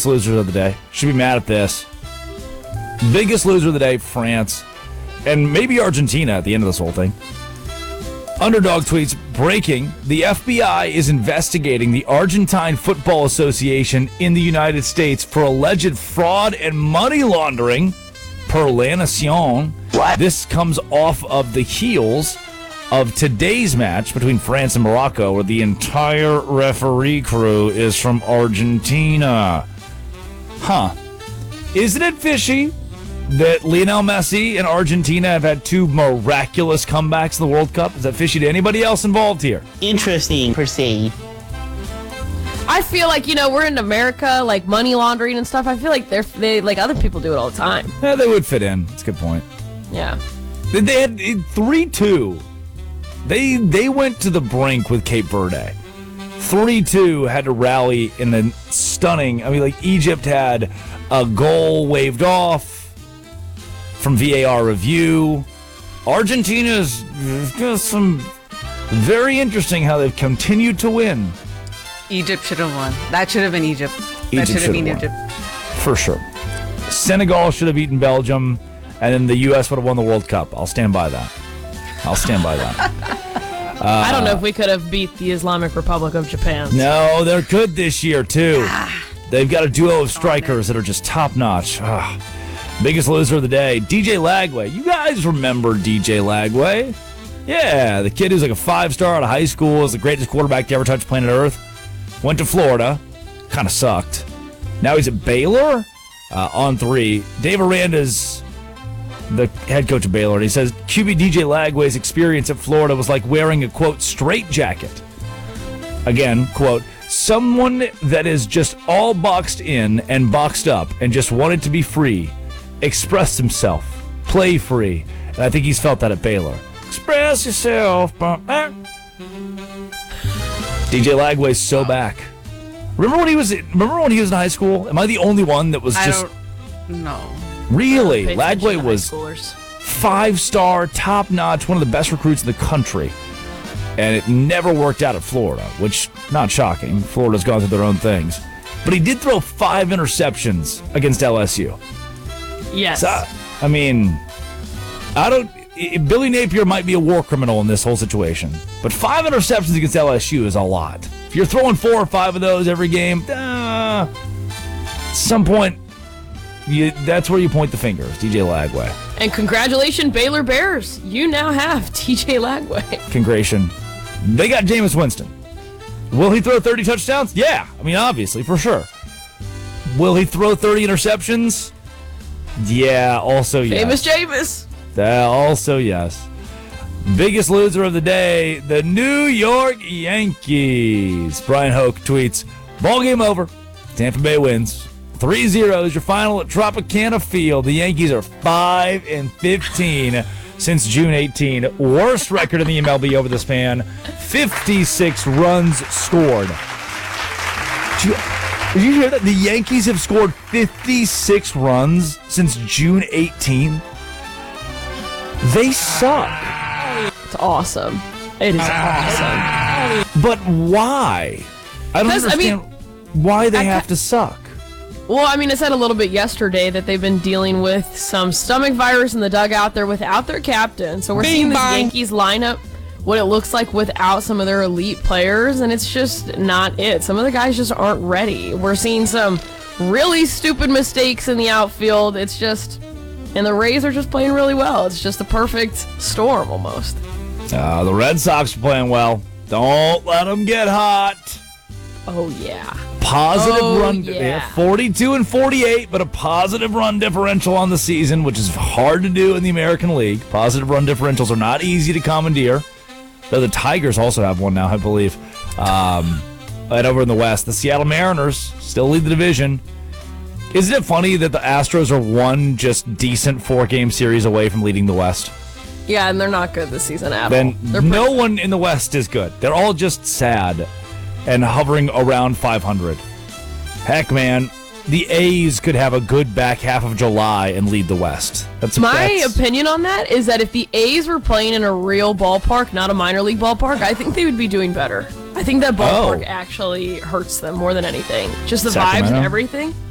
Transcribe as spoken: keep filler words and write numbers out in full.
Biggest losers of the day. Should be mad at this. Biggest loser of the day, France. And maybe Argentina at the end of this whole thing. Underdog tweets, breaking, the F B I is investigating the Argentine Football Association in the United States for alleged fraud and money laundering, per La Nación. What? This comes off of the heels of today's match between France and Morocco, where the entire referee crew is from Argentina. Huh. Isn't it fishy that Lionel Messi and Argentina have had two miraculous comebacks in the World Cup? Is that fishy to anybody else involved here? Interesting, per se. I feel like, you know, we're in America, like money laundering and stuff. I feel like they're they like other people do it all the time. Yeah, they would fit in. That's a good point. Yeah. They had three two. They they went to the brink with Cape Verde. three two had to rally in a stunning, I mean, like Egypt had a goal waved off from V A R review. Argentina's got some very interesting how they've continued to win. Egypt should have won. That should have been Egypt. That Egypt should have been won. Egypt. For sure. Senegal should have beaten Belgium, and then the U S would have won the World Cup. I'll stand by that. I'll stand by that. Uh, I don't know if we could have beat the Islamic Republic of Japan. No, they're good this year, too. They've got a duo of strikers that are just top-notch. Ugh. Biggest loser of the day, D J Lagway. You guys remember D J Lagway? Yeah, the kid who's like a five-star out of high school, is the greatest quarterback to ever touch planet Earth. Went to Florida. Kind of sucked. Now he's at Baylor uh, on three. Dave Aranda's the head coach of Baylor, and he says Q B D J Lagway's experience at Florida was like wearing a, quote, straitjacket. Again, quote, someone that is just all boxed in and boxed up and just wanted to be free, express himself, play free. And I think he's felt that at Baylor. Express yourself. D J Lagway's so back. Remember when he was remember when he was in high school? Am I the only one that was I just don't know. Really? Pay attention Lagway to was high schoolers. five-star, top-notch, one of the best recruits in the country. And it never worked out at Florida, which, not shocking. Florida's gone through their own things. But he did throw five interceptions against L S U. Yes. So, I mean, I don't... Billy Napier might be a war criminal in this whole situation. But five interceptions against L S U is a lot. If you're throwing four or five of those every game, uh, at some point, you, that's where you point the fingers, D J Lagway. And congratulations, Baylor Bears. You now have D J Lagway. Congratulations. They got Jameis Winston. Will he throw thirty touchdowns? Yeah. I mean, obviously, for sure. Will he throw thirty interceptions? Yeah, also yes. Famous Jameis. Uh, also yes. Biggest loser of the day, the New York Yankees. Brian Hoke tweets, ball game over. Tampa Bay wins. three zero is your final at Tropicana Field. The Yankees are five and fifteen since June eighteenth. Worst record in the M L B over the span. fifty-six runs scored. Did you, did you hear that? The Yankees have scored fifty-six runs since June eighteenth. They suck. It's awesome. It is awesome. But why? I don't understand I mean, why they I have ca- to suck. Well, I mean, I said a little bit yesterday that they've been dealing with some stomach virus in the dugout. They're without their captain. So we're Bing seeing this bong. Yankees lineup, what it looks like without some of their elite players, and it's just not it. Some of the guys just aren't ready. We're seeing some really stupid mistakes in the outfield. It's just... And the Rays are just playing really well. It's just the perfect storm, almost. Uh, the Red Sox are playing well. Don't let them get hot. Oh, yeah. Positive Oh, run. yeah. They have forty-two and forty-eight, but a positive run differential on the season, which is hard to do in the American League. Positive run differentials are not easy to commandeer. Though the Tigers also have one now, I believe. Um, and over in the West, the Seattle Mariners still lead the division. Isn't it funny that the Astros are one just decent four-game series away from leading the West? Yeah, and they're not good this season at Then all. They're no pretty- one in the West is good. They're all just sad and hovering around five hundred. Heck, man, the A's could have a good back half of July and lead the West. That's My that's, opinion on that is that if the A's were playing in a real ballpark, not a minor league ballpark, I think they would be doing better. I think that ballpark Oh. actually hurts them more than anything. Just the vibes Sacramento? and everything.